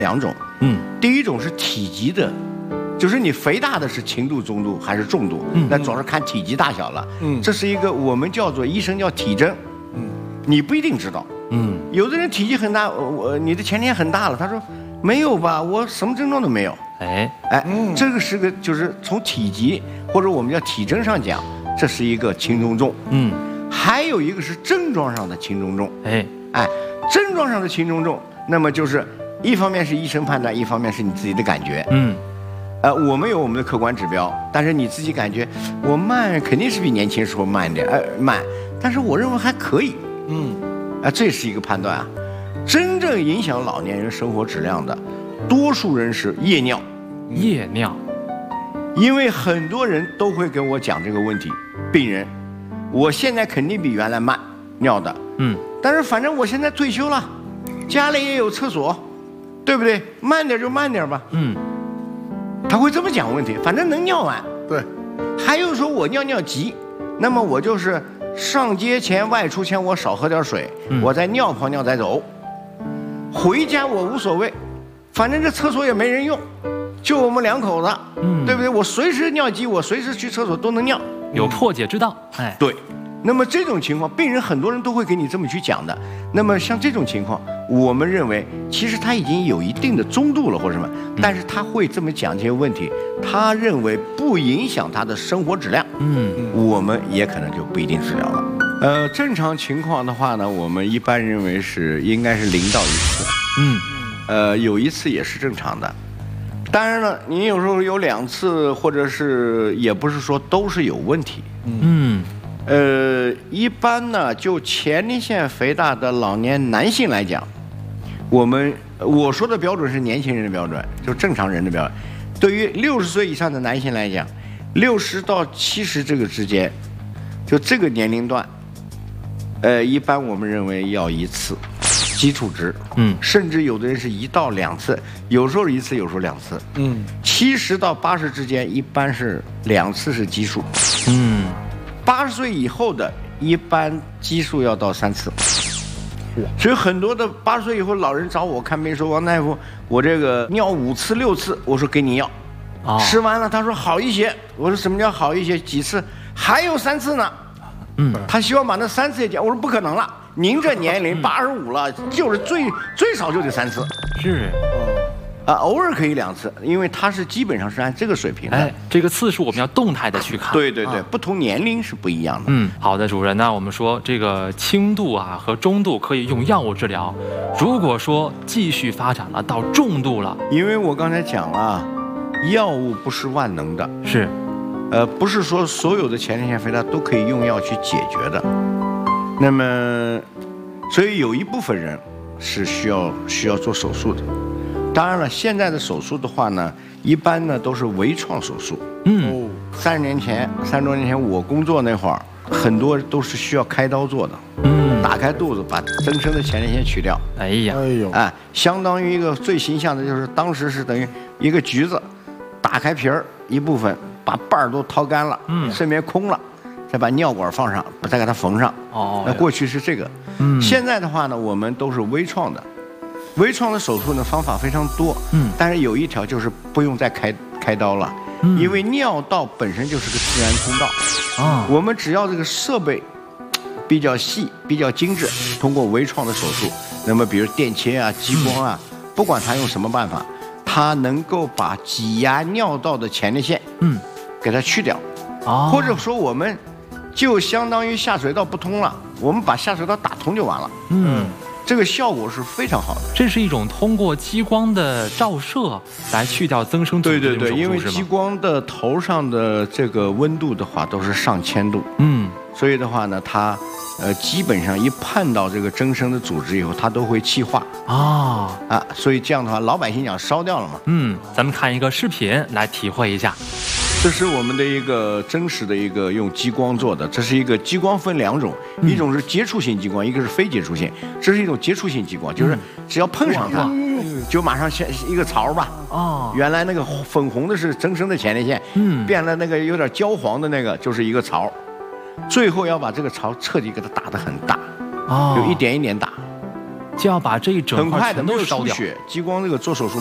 两种，第一种是体积的，就是你肥大的是轻度、中度还是重度，那主要是看体积大小了，这是一个我们叫做医生叫体征，你不一定知道，有的人体积很大，你的前列腺很大了，他说没有吧，我什么症状都没有，这个是个就是从体积或者我们叫体征上讲，这是一个轻中重，还有一个是症状上的轻中重，症状上的轻中重，那么就是一方面是医生判断，一方面是你自己的感觉，我们有我们的客观指标，但是你自己感觉我慢肯定是比年轻时候慢一点，慢，但是我认为还可以，这是一个判断啊。真正影响老年人生活质量的，多数人是夜尿，因为很多人都会跟我讲这个问题，病人，我现在肯定比原来慢尿的，但是反正我现在退休了，家里也有厕所，对不对？慢点就慢点吧，他会这么讲问题，反正能尿完。 对， 还有说我尿急，那么我就是上街前、外出前我少喝点水，我再尿泡尿再走。回家我无所谓，反正这厕所也没人用，就我们2口子，对不对？我随时尿急，我随时去厕所都能尿， 有破解之道。 对。那么这种情况，病人很多人都会给你这么去讲的。那么像这种情况，我们认为其实他已经有一定的中度了或者什么，但是他会这么讲这些问题，他认为不影响他的生活质量，我们也可能就不一定治疗了。正常情况的话呢，我们一般认为是应该是0到1次，有1次也是正常的。当然了，你有时候有2次，或者是也不是说都是有问题，一般呢，就前列腺肥大的老年男性来讲，我说的标准是年轻人的标准，就正常人的标准。对于60岁以上的男性来讲，60到70这个之间，就这个年龄段，一般我们认为要1次基础值，甚至有的人是1到2次，有时候1次，有时候2次，70到80之间一般是2次是基数，80岁以后的一般基数要到3次，所以很多的80岁以后老人找我看病说，王大夫，我这个尿5次6次，我说给你药，吃完了他说好一些，我说什么叫好一些？几次？还有3次呢，他希望把那3次也讲，我说不可能了，您这年龄85了，就是最少就得3次， 是。 偶尔可以2次，因为它是基本上是按这个水平的。 这个次数我们要动态的去看。 对，不同年龄是不一样的。 好的，主任，那我们说这个轻度和中度可以用药物治疗，如果说继续发展了到重度了， 因为我刚才讲了，药物不是万能的， 是， 不是说所有的前列腺肥大都可以用药去解决的。那么，所以有一部分人是需要做手术的。当然了，现在的手术的话呢，一般呢都是微创手术。30多年前我工作那会儿，很多都是需要开刀做的。打开肚子，把增生的前列腺取掉。相当于一个最形象的就是当时是等于一个橘子，打开皮儿一部分，把瓣儿都掏干了，顺便空了，再把尿管放上，再给它缝上。那过去是这个。现在的话呢，我们都是微创的。微创的手术呢方法非常多，但是有一条就是不用再开刀了，因为尿道本身就是个自然通道，我们只要这个设备比较细、比较精致，通过微创的手术，那么比如电切啊、激光不管它用什么办法，它能够把挤压尿道的前列腺，给它去掉，或者说我们就相当于下水道不通了，我们把下水道打通就完了，这个效果是非常好的。 这是一种通过激光的照射来去掉增生组织的手术， 对，因为激光的头上的这个温度的话都是上千度，所以的话呢，它基本上一碰到这个增生的组织以后，它都会气化所以这样的话，老百姓讲烧掉了嘛。 咱们看一个视频来体会一下。 这是我们的一个真实的一个用激光做的，这是一个激光分2种，一种是接触性激光，一个是非接触性。这是一种接触性激光，就是只要碰上它，就马上一个槽吧。原来那个粉红的是增生的前列腺，变了那个有点焦黄的那个就是一个槽，最后要把这个槽彻底给它打得很大，就一点一点打。 就要把这一整块很快的没有全都烧掉。 出血，激光这个做手术